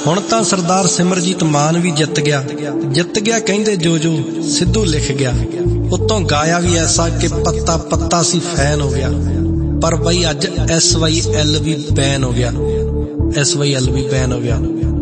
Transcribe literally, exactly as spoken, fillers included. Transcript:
ਹੁਣ ਤਾਂ ਸਰਦਾਰ ਸਿਮਰਜੀਤ ਮਾਨ ਵੀ ਜਿੱਤ ਗਿਆ, ਜਿੱਤ ਗਿਆ ਕਹਿੰਦੇ ਜੋ ਜੋ ਸਿੱਧੂ ਲਿਖ ਗਿਆ। ਉੱਤੋਂ ਗਾਇਆ ਵੀ ਐਸਾ ਕਿ ਪੱਤਾ ਪੱਤਾ ਸੀ ਫੈਨ ਹੋ ਗਿਆ। ਪਰ ਬਈ ਅੱਜ ਐਸ ਵਾਈ ਐਲ ਵੀ ਬੈਨ ਹੋ ਗਿਆ, ਐਸ ਵਾਈ ਐਲ ਵੀ ਬੈਨ ਹੋ ਗਿਆ।